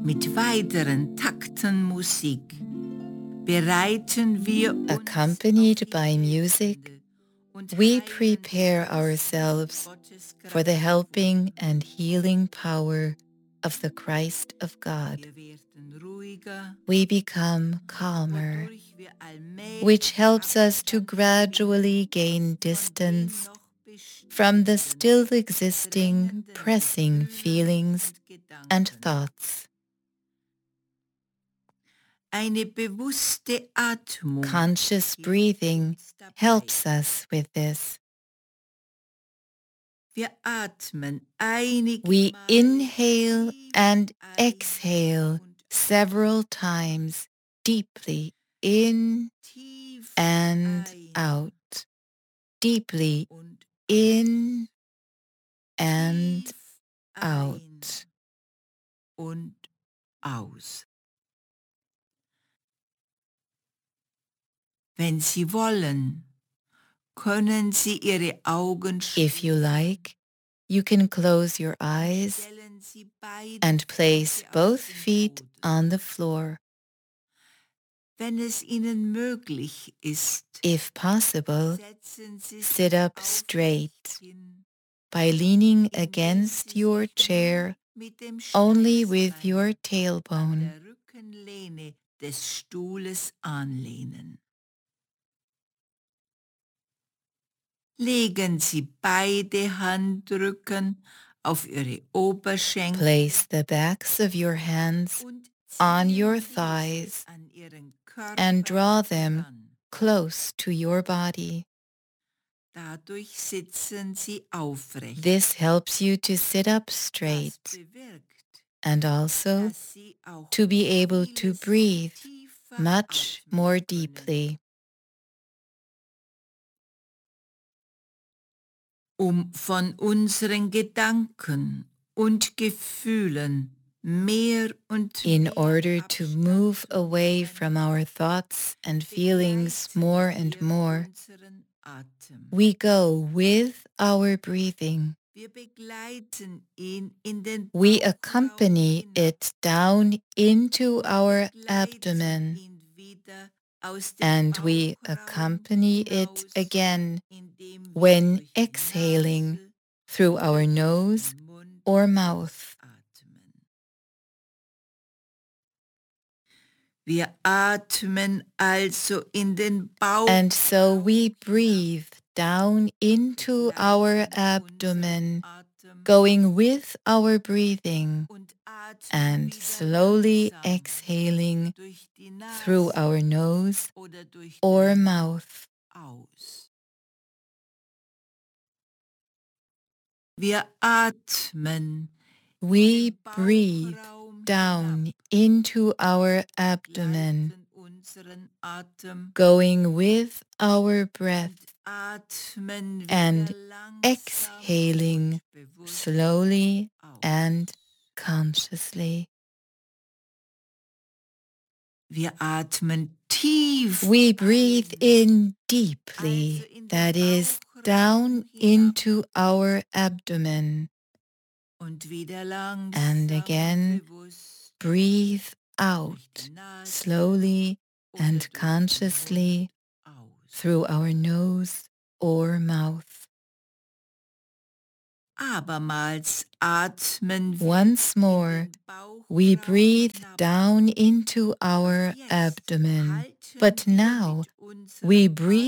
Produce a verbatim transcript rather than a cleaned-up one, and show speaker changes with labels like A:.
A: Mit weiteren Takten Musik bereiten wir uns
B: Accompanied by music, we prepare ourselves for the helping and healing power of the Christ of God. We become calmer, which helps us to gradually gain distance from the still existing pressing feelings and thoughts.
A: Eine bewusste Atmung.
B: Conscious breathing helps us with this.
A: Wir atmen einige
B: We
A: Male
B: inhale
A: tief
B: and
A: ein
B: exhale
A: und
B: several times deeply in
A: tief
B: and
A: ein
B: out, deeply
A: und
B: in and
A: tief ein
B: out.
A: und aus. Wenn Sie wollen, können Sie Ihre Augen
B: If you like, you can close your eyes
A: stellen Sie beide
B: and place
A: Füße auf
B: both
A: den
B: feet
A: Boden.
B: on the floor.
A: Wenn es Ihnen möglich ist,
B: If possible,
A: setzen Sie
B: sit
A: sich
B: up
A: aufrecht
B: straight
A: hin,
B: by leaning
A: indem
B: against
A: Sie
B: your
A: sich
B: chair
A: nur mit dem
B: only with
A: Steißbein
B: your
A: an
B: tailbone.
A: der Rückenlehne des Stuhles anlehnen. Legen Sie beide Handrücken auf Ihre Oberschenkel
B: Place the backs of your hands
A: und
B: on
A: ziehen
B: your
A: diese
B: thighs
A: an Ihren Körper
B: and draw them
A: heran.
B: close to your body.
A: Dadurch sitzen Sie aufrecht.
B: This helps you to sit up
A: Das
B: straight
A: bewirkt,
B: and also
A: dass Sie auch
B: to be able to
A: vieles
B: breathe
A: tiefer
B: much
A: atmen
B: more
A: können.
B: deeply.
A: Um von unseren Gedanken und Gefühlen mehr und
B: In
A: mehr
B: order to
A: Abstand
B: move
A: zu
B: away
A: nehmen,
B: from our thoughts and feelings
A: begleiten
B: more and
A: wir
B: more,
A: unseren Atem.
B: we go with our breathing.
A: Wir begleiten ihn in den
B: We
A: Bauchraum
B: accompany
A: hinab
B: it down into
A: und
B: our
A: begleiten
B: abdomen,
A: ihn wieder aus dem
B: and we
A: Bauchraum
B: accompany it
A: hinaus,
B: again
A: indem wir
B: when
A: durch die
B: exhaling
A: Nase
B: through
A: oder
B: our
A: durch
B: nose
A: den Mund
B: or mouth.
A: ausatmen. Wir atmen also in den
B: And so
A: Bauchraum
B: we
A: hinab,
B: breathe down into our
A: begleiten unseren
B: abdomen,
A: Atem
B: going with our breathing
A: und atmen
B: and
A: wieder
B: slowly
A: langsam
B: exhaling
A: durch die
B: through
A: Nase
B: our nose
A: oder durch
B: or
A: den Mund
B: mouth.
A: aus. Wir atmen in
B: We
A: den
B: breathe
A: Bauchraum hinab,
B: down into our abdomen,
A: begleiten unseren Atem
B: going with our breath
A: und atmen wieder
B: and
A: langsam
B: exhaling
A: und bewusst
B: slowly
A: aus.
B: and consciously.
A: Wir atmen tief
B: We breathe
A: ein,
B: in
A: also
B: deeply,
A: in den
B: that is,
A: Bauchraum
B: down
A: hinab
B: into our abdomen,
A: und wieder
B: and
A: langsam
B: again
A: und bewusst
B: breathe
A: durch
B: out
A: die Nase
B: slowly
A: oder
B: and
A: durch den
B: consciously
A: Mund aus.
B: through our nose or mouth.
A: Abermals atmen wir
B: Once
A: in
B: more,
A: den
B: we
A: Bauchraum
B: breathe
A: hinab.
B: down into our
A: Doch jetzt
B: abdomen,
A: halten
B: but
A: wir
B: now
A: mit unserem
B: we breathe